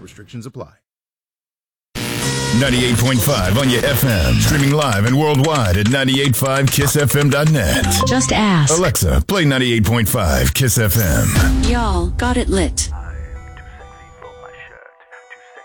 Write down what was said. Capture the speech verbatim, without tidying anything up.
Restrictions apply. ninety-eight point five on your F M. Streaming live and worldwide at nine eight five kiss f m dot net. Just ask. Alexa, play ninety-eight point five Kiss F M. Y'all got it lit.